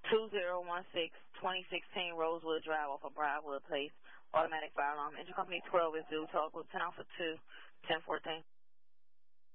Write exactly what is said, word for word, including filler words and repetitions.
two zero one six, twenty sixteen Rosewood Drive off of Briarwood Place. Automatic fire alarm. Engine company twelve is due. Talk with ten Alpha two, ten fourteen.